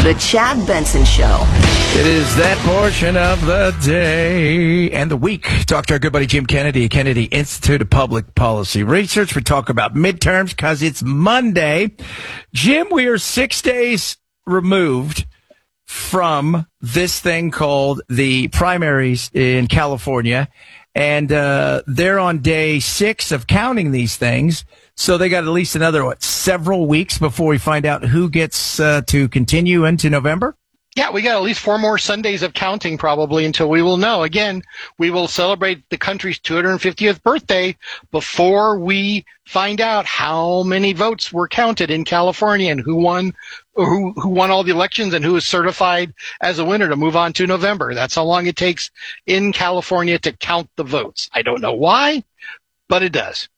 The Chad Benson Show. It is that portion of the day and the week. Talk to our good buddy Jim Kennedy, Kennedy Institute of Public Policy Research. We talk about midterms because it's Monday. Jim, we are 6 days removed from this thing called the primaries in California. And they're on day 6 of counting these things. So they got at least another, several weeks before we find out who gets to continue into November? Yeah, we got at least 4 more Sundays of counting probably until we will know. Again, we will celebrate the country's 250th birthday before we find out how many votes were counted in California and who won all the elections and who is certified as a winner to move on to November. That's how long it takes in California to count the votes. I don't know why, but it does.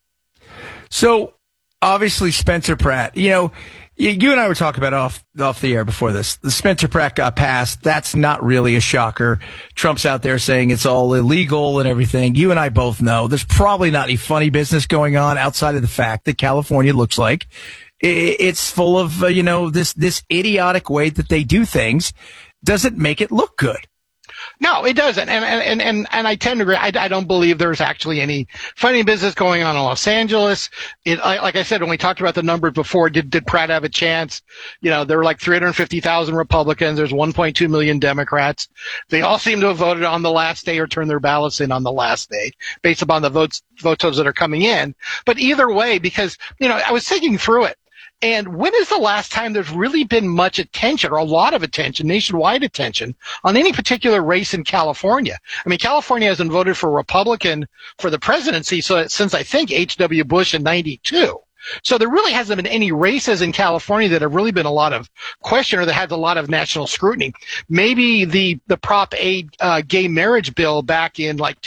So, obviously, Spencer Pratt, you and I were talking about off the air before this. The Spencer Pratt got passed. That's not really a shocker. Trump's out there saying it's all illegal and everything. You and I both know there's probably not any funny business going on outside of the fact that California looks like it's full of, this idiotic way that they do things doesn't make it look good. No, it doesn't. And I tend to agree. I don't believe there's actually any funny business going on in Los Angeles. Like I said, when we talked about the numbers before, did Pratt have a chance? There were like 350,000 Republicans. There's 1.2 million Democrats. They all seem to have voted on the last day or turned their ballots in on the last day based upon the votes that are coming in. But either way, because, I was thinking through it. And when is the last time there's really been much attention or a lot of attention, nationwide attention, on any particular race in California? I mean, California hasn't voted for Republican for the presidency since I think H.W. Bush in 92. So there really hasn't been any races in California that have really been a lot of question or that had a lot of national scrutiny. Maybe the Prop 8 gay marriage bill back in like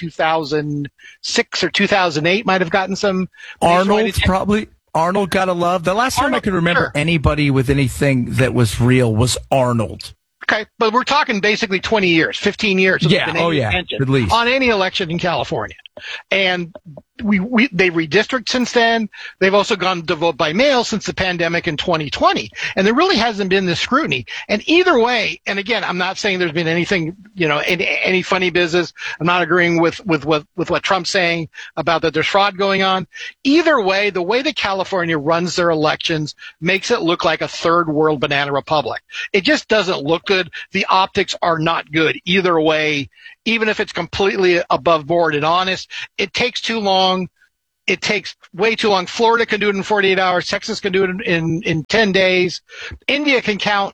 2006 or 2008 might have gotten some. Arnold got a love. The last time I could remember anybody with anything that was real was Arnold. Okay, but we're talking basically 20 years, 15 years. Yeah, at least. On any election in California. And they redistrict since then. They've also gone to vote by mail since the pandemic in 2020. And there really hasn't been this scrutiny. And either way, and again, I'm not saying there's been anything, any funny business. I'm not agreeing with what Trump's saying about that there's fraud going on. Either way, the way that California runs their elections makes it look like a third world banana republic. It just doesn't look good. The optics are not good either way. Even if it's completely above board and honest, it takes too long. It takes way too long. Florida can do it in 48 hours. Texas can do it in 10 days. India can count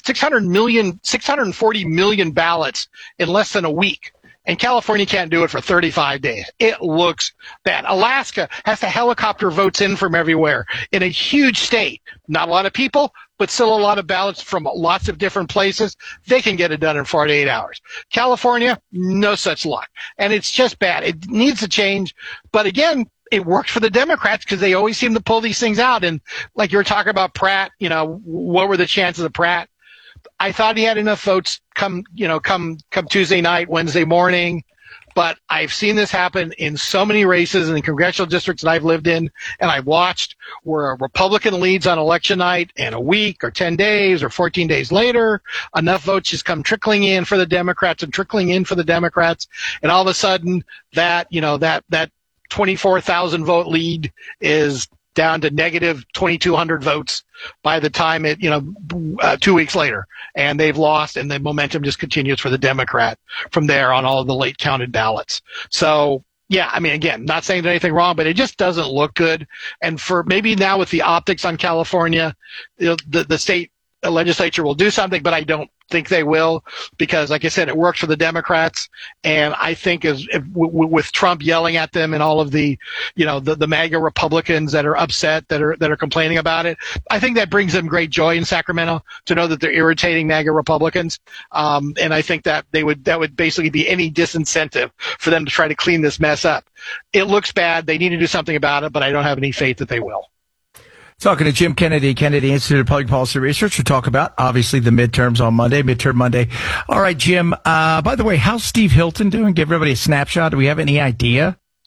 640 million ballots in less than a week. And California can't do it for 35 days. It looks bad. Alaska has to helicopter votes in from everywhere in a huge state. Not a lot of people, but still a lot of ballots from lots of different places. They can get it done in 48 hours. California, no such luck. And it's just bad. It needs to change. But again, it works for the Democrats because they always seem to pull these things out. And like you were talking about Pratt, what were the chances of Pratt? I thought he had enough votes come Tuesday night, Wednesday morning, but I've seen this happen in so many races in the congressional districts that I've lived in and I've watched where a Republican leads on election night and a week or 10 days or 14 days later, enough votes just come trickling in for the Democrats and trickling in for the Democrats. And all of a sudden that 24,000 vote lead is down to negative 2,200 votes by the time 2 weeks later. And they've lost, and the momentum just continues for the Democrat from there on all of the late counted ballots. So, yeah, I mean, again, not saying there's anything wrong, but it just doesn't look good. And for maybe now with the optics on California, the state legislature will do something, but I don't think they will because, like I said, it works for the Democrats. And I think with Trump yelling at them and all of the MAGA Republicans that are upset, that are complaining about it, I think that brings them great joy in Sacramento to know that they're irritating MAGA Republicans. And I think that that would basically be any disincentive for them to try to clean this mess up. It looks bad. They need to do something about it, but I don't have any faith that they will. Talking to Jim Kennedy, Kennedy Institute of Public Policy Research, to talk about, obviously, the midterms on Monday, midterm Monday. All right, Jim, by the way, how's Steve Hilton doing? Give everybody a snapshot. Do we have any idea?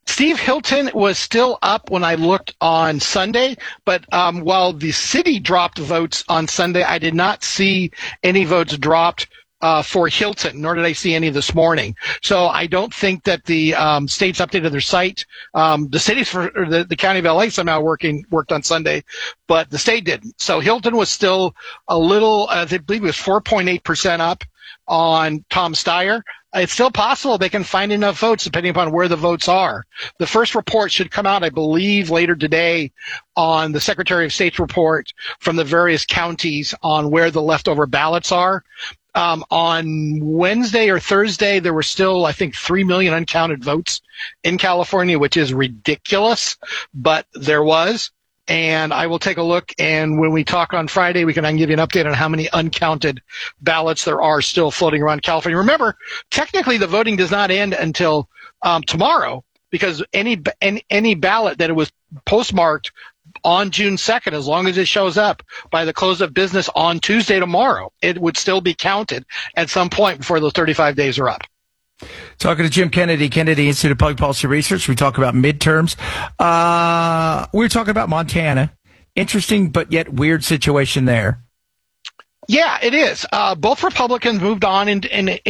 Steve Hilton was still up when I looked on Sunday, but while the city dropped votes on Sunday, I did not see any votes dropped for Hilton, nor did I see any this morning. So I don't think that the state's updated their site. The cities for the county of LA somehow worked on Sunday, but the state didn't. So Hilton was still a little, I believe it was 4.8% up on Tom Steyer. It's still possible they can find enough votes depending upon where the votes are. The first report should come out, I believe, later today on the Secretary of State's report from the various counties on where the leftover ballots are. On Wednesday or Thursday, there were still, I think, 3 million uncounted votes in California, which is ridiculous, but there was. And I will take a look, and when we talk on Friday, I can give you an update on how many uncounted ballots there are still floating around California. Remember, technically the voting does not end until tomorrow, because any ballot that it was postmarked on June 2nd, as long as it shows up by the close of business on Tuesday tomorrow, it would still be counted at some point before those 35 days are up. Talking to Jim Kennedy, Kennedy Institute of Public Policy Research. We talk about midterms. We were talking about Montana. Interesting, but yet weird situation there. Yeah, it is. Both Republicans moved on into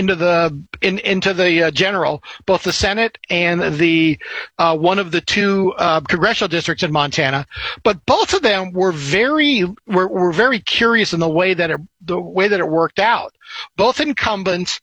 the general, both the Senate and the one of the two congressional districts in Montana. But both of them were very curious in the way that it worked out. Both incumbents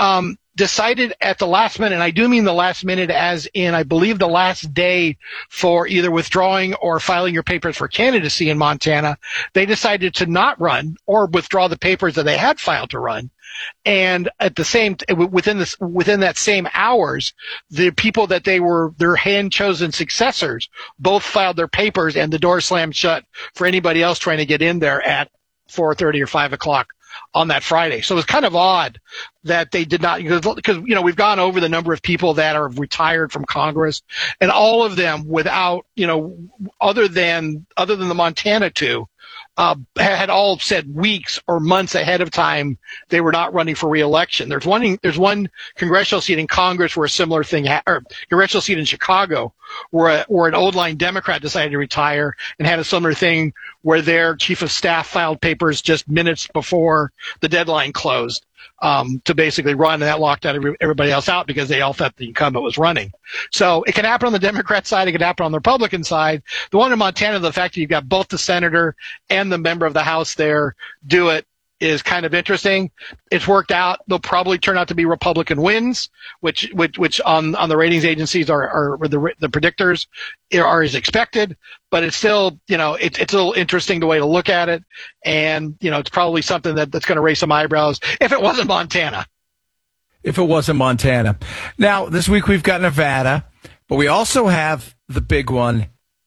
decided at the last minute, and I do mean the last minute as in, I believe, the last day for either withdrawing or filing your papers for candidacy in Montana, they decided to not run or withdraw the papers that they had filed to run. And at the same, within that same hours, the people that they were their hand-chosen successors both filed their papers, and the door slammed shut for anybody else trying to get in there at 4:30 or 5 o'clock on that Friday. So it was kind of odd that they did not, because, we've gone over the number of people that are retired from Congress, and all of them without, other than the Montana two, had all said weeks or months ahead of time they were not running for re-election. There's one congressional seat in Congress where a similar thing, or congressional seat in Chicago where an old line Democrat decided to retire and had a similar thing where their chief of staff filed papers just minutes before the deadline closed. To basically run, and that locked out everybody else out because they all thought the incumbent was running. So it can happen on the Democrat side, it can happen on the Republican side. The one in Montana, the fact that you've got both the senator and the member of the House there do it is kind of interesting. It's worked out. They'll probably turn out to be Republican wins, which on the ratings agencies are the predictors are as expected. But it's still, it's a little interesting the way to look at it. And, it's probably something that's going to raise some eyebrows if it wasn't Montana. If it wasn't Montana. Now, this week we've got Nevada, but we also have the big one,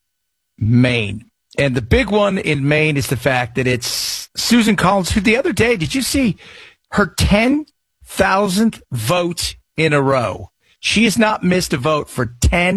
Maine. And the big one in Maine is the fact that it's Susan Collins, who the other day, did you see her 10,000th vote in a row? She has not missed a vote for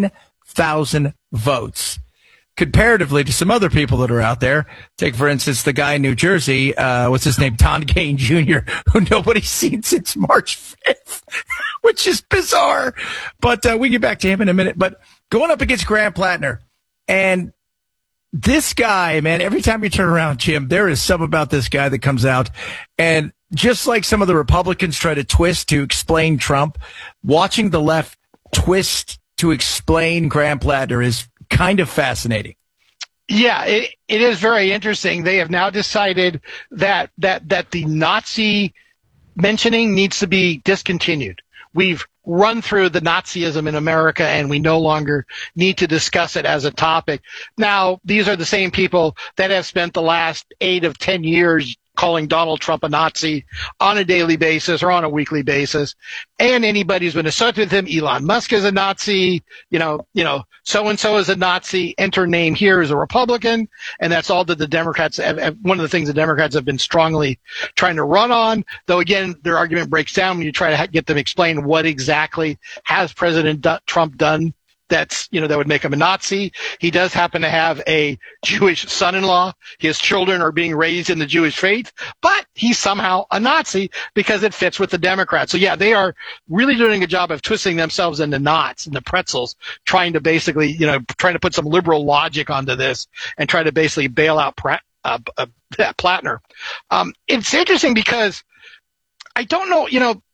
10,000 votes. Comparatively to some other people that are out there, take, for instance, the guy in New Jersey, what's his name, Don Kane Jr., who nobody's seen since March 5th, which is bizarre. But we get back to him in a minute. But going up against Graham Plattner, and this guy, man, every time you turn around, Jim, there is something about this guy that comes out. And just like some of the Republicans try to twist to explain Trump, watching the left twist to explain Graham Plattner is kind of fascinating. Yeah, it is very interesting. They have now decided that the Nazi mentioning needs to be discontinued. We've run through the Nazism in America, and we no longer need to discuss it as a topic. Now, these are the same people that have spent the last 8 of 10 years calling Donald Trump a Nazi on a daily basis or on a weekly basis. And anybody who's been associated with him, Elon Musk is a Nazi, so-and-so is a Nazi, enter name here is a Republican. And that's all that the Democrats have. One of the things the Democrats have been strongly trying to run on, though, again, their argument breaks down when you try to get them explain what exactly has President Trump done that would make him a Nazi. He does happen to have a Jewish son-in-law. His children are being raised in the Jewish faith, but he's somehow a Nazi because it fits with the Democrats. So yeah, they are really doing a job of twisting themselves into knots, into pretzels, trying to basically, trying to put some liberal logic onto this and try to basically bail out Plattner. It's interesting because I don't know,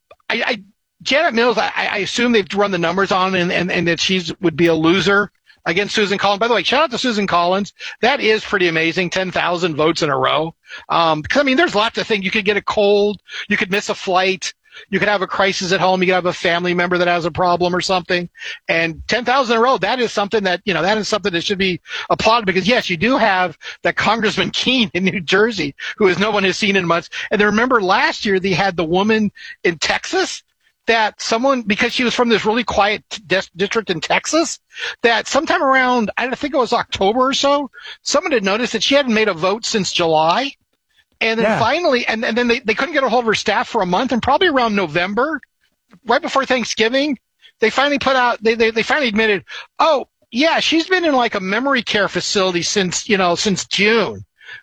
Janet Mills, I assume they've run the numbers on and that she would be a loser against Susan Collins. By the way, shout out to Susan Collins. That is pretty amazing. 10,000 votes in a row. Because there's lots of things. You could get a cold. You could miss a flight. You could have a crisis at home. You could have a family member that has a problem or something. And 10,000 in a row, that is something that should be applauded because yes, you do have that Congressman Keene in New Jersey, who no one has seen in months. And then remember last year they had the woman in Texas that someone, because she was from this really quiet district in Texas, that sometime around, I think it was October or so, someone had noticed that she hadn't made a vote since July. And then finally, and then they couldn't get a hold of her staff for a month, and probably around November, right before Thanksgiving, they finally put out, they finally admitted, oh, yeah, she's been in like a memory care facility since June.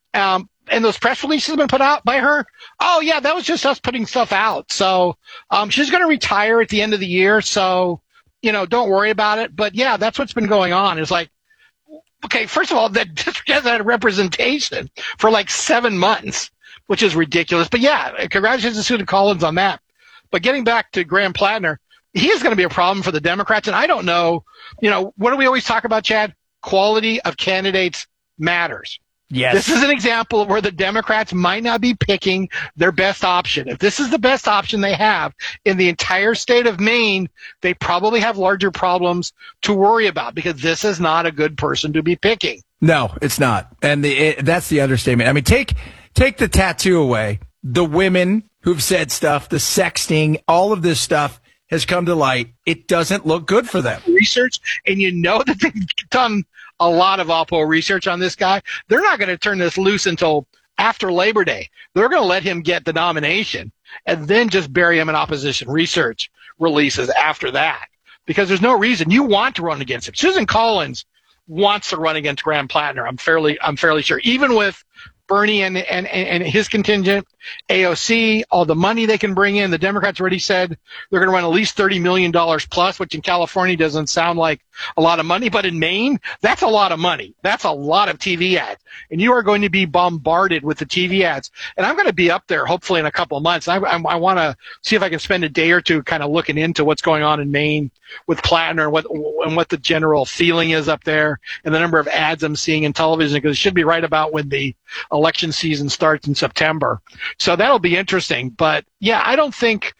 And those press releases have been put out by her. Oh yeah, that was just us putting stuff out. So, she's going to retire at the end of the year. So, don't worry about it. But yeah, that's what's been going on. It's like, okay, first of all, that district has had representation for like 7 months, which is ridiculous. But yeah, congratulations to Susan Collins on that. But getting back to Graham Plattner, he is going to be a problem for the Democrats. And I don't know, what do we always talk about, Chad? Quality of candidates matters. Yes. This is an example of where the Democrats might not be picking their best option. If this is the best option they have in the entire state of Maine, they probably have larger problems to worry about because this is not a good person to be picking. No, it's not. And that's the understatement. Take the tattoo away. The women who've said stuff, the sexting, all of this stuff has come to light. It doesn't look good for them. Research, and that they've done a lot of Oppo research on this guy. They're not going to turn this loose until after Labor Day. They're going to let him get the nomination and then just bury him in opposition research releases after that because there's no reason. You want to run against him. Susan Collins wants to run against Graham Plattner. I'm fairly sure. Even with Bernie and his contingent, AOC, all the money they can bring in. The Democrats already said they're going to run at least $30 million plus, which in California doesn't sound like a lot of money, but in Maine, that's a lot of money. That's a lot of TV ads. And you are going to be bombarded with the TV ads. And I'm going to be up there hopefully in a couple of months. I want to see if I can spend a day or two kind of looking into what's going on in Maine with Plattner and what the general feeling is up there and the number of ads I'm seeing in television because it should be right about when the election season starts in September. So that'll be interesting. But yeah, I don't think,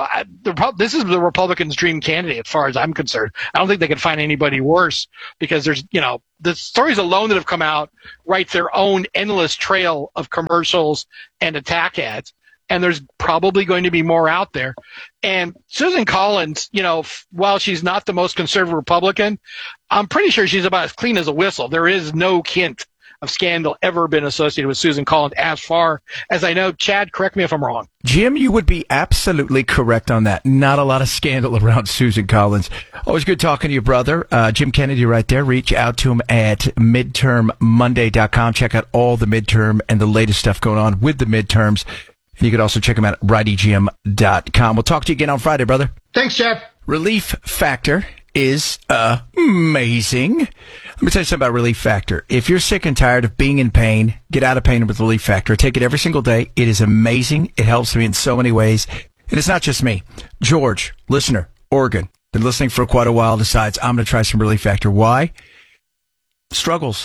this is the Republicans' dream candidate as far as I'm concerned. I don't think they can find anybody worse because there's, the stories alone that have come out write their own endless trail of commercials and attack ads. And there's probably going to be more out there. And Susan Collins, while she's not the most conservative Republican, I'm pretty sure she's about as clean as a whistle. There is no hint of scandal ever been associated with Susan Collins as far as I know. Chad, correct me if I'm wrong. Jim, you would be absolutely correct on that. Not a lot of scandal around Susan Collins. Always good talking to you, brother. Jim Kennedy right there. Reach out to him at midtermmonday.com. Check out all the midterm and the latest stuff going on with the midterms. You could also check him out at RightyJim.com. We'll talk to you again on Friday, brother. Thanks, Chad. Relief Factor is amazing. Let me tell you something about Relief Factor. If you're sick and tired of being in pain, get out of pain with Relief Factor. Take it every single day. It is amazing. It helps me in so many ways. And it's not just me. George, listener, Oregon, been listening for quite a while, decides I'm going to try some Relief Factor. Why? Struggles.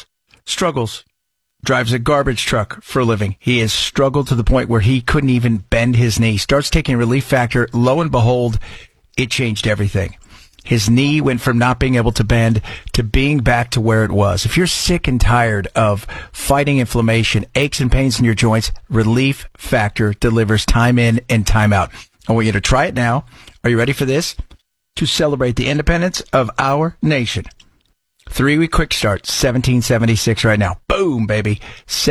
Drives a garbage truck for a living. He has struggled to the point where he couldn't even bend his knee. Starts taking Relief Factor. Lo and behold, it changed everything. His knee went from not being able to bend to being back to where it was. If you're sick and tired of fighting inflammation, aches and pains in your joints, Relief Factor delivers time in and time out. I want you to try it now. Are you ready for this? To celebrate the independence of our nation. 3-week quick start, $17.76 right now. Boom, baby.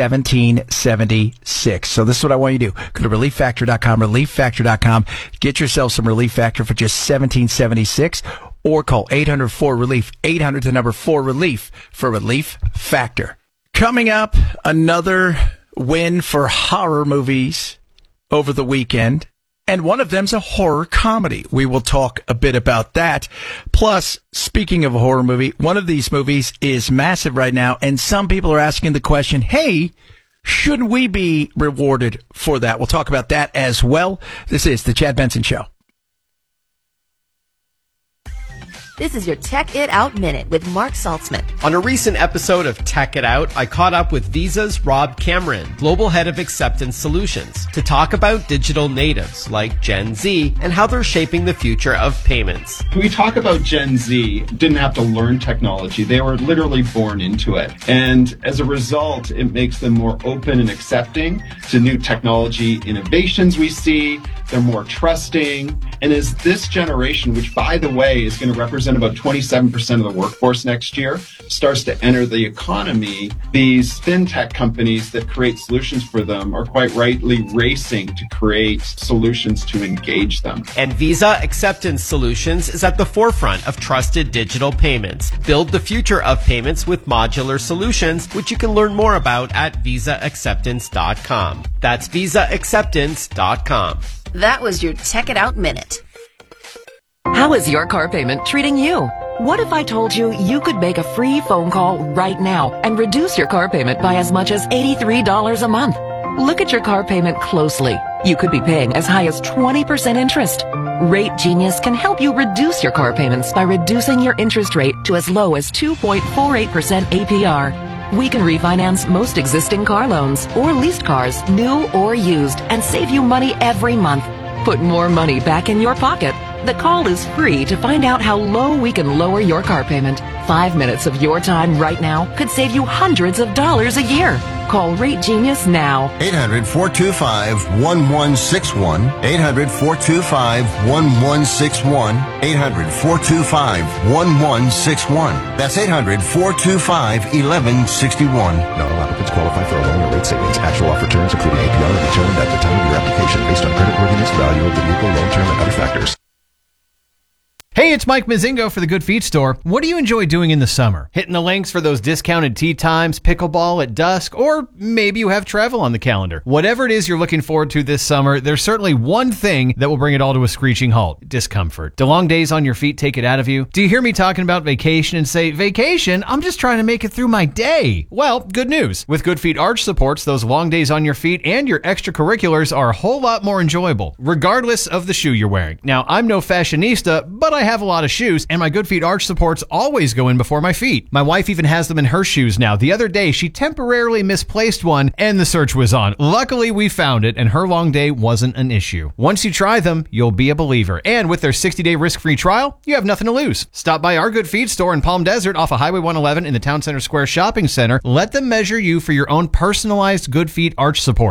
$17.76. So this is what I want you to do. Go to ReliefFactor.com, ReliefFactor.com. Get yourself some Relief Factor for just $17.76. or call 800-4RELIEF, 800 to number 4RELIEF for Relief Factor. Coming up, another win for horror movies over the weekend, and one of them's a horror comedy. We will talk a bit about that. Plus, speaking of a horror movie, one of these movies is massive right now, and some people are asking the question, hey, shouldn't we be rewarded for that? We'll talk about that as well. This is the Chad Benson Show. This is your Tech It Out Minute with Mark Saltzman. On a recent episode of Tech It Out, I caught up with Visa's Rob Cameron, Global Head of Acceptance Solutions, to talk about digital natives like Gen Z and how they're shaping the future of payments. We talk about Gen Z, didn't have to learn technology. They were literally born into it. And as a result, it makes them more open and accepting to new technology innovations we see. They're more trusting. And as this generation, which by the way is going to represent about 27% of the workforce next year, starts to enter the economy, these fintech companies that create solutions for them are quite rightly racing to create solutions to engage them. And Visa Acceptance Solutions is at the forefront of trusted digital payments. Build the future of payments with modular solutions, which you can learn more about at visaacceptance.com. That's visaacceptance.com. That was your Tech It Out Minute. How is your car payment treating you? What if I told you you could make a free phone call right now and reduce your car payment by as much as $83 a month? Look at your car payment closely. You could be paying as high as 20% interest. Rate Genius can help you reduce your car payments by reducing your interest rate to as low as 2.48% APR. We can refinance most existing car loans or leased cars, new or used, and save you money every month. Put more money back in your pocket. The call is free to find out how low we can lower your car payment. 5 minutes of your time right now could save you hundreds of dollars a year. Call Rate Genius now. 800-425-1161. 800-425-1161. 800-425-1161. That's 800-425-1161. Not all applicants qualify for a loan or rate savings. Actual offer terms, including APR, are determined at the time of your application based on creditworthiness, value of the vehicle, loan term, and other factors. Hey, it's Mike Mazingo for the Good Feet Store. What do you enjoy doing in the summer? Hitting the links for those discounted tea times, pickleball at dusk, or maybe you have travel on the calendar. Whatever it is you're looking forward to this summer, there's certainly one thing that will bring it all to a screeching halt: discomfort. Do long days on your feet take it out of you? Do you hear me talking about vacation and say, vacation? I'm just trying to make it through my day. Well, good news. With Good Feet Arch Supports, those long days on your feet and your extracurriculars are a whole lot more enjoyable, regardless of the shoe you're wearing. Now, I'm no fashionista, but I have a lot of shoes, and my Good Feet Arch Supports always go in before my feet. My wife even has them in her shoes now. The other day, she temporarily misplaced one, and the search was on. Luckily, we found it, and her long day wasn't an issue. Once you try them, you'll be a believer. And with their 60-day risk-free trial, you have nothing to lose. Stop by our Good Feet store in Palm Desert off of Highway 111 in the Town Center Square Shopping Center. Let them measure you for your own personalized Good Feet Arch Support.